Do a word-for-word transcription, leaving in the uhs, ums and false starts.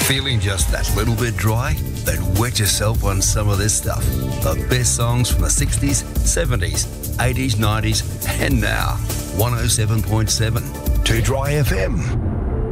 Feeling just that little bit dry? Then wet yourself on some of this stuff. The best songs from the sixties, seventies, eighties, nineties, and now. one oh seven point seven. Two Dry F M.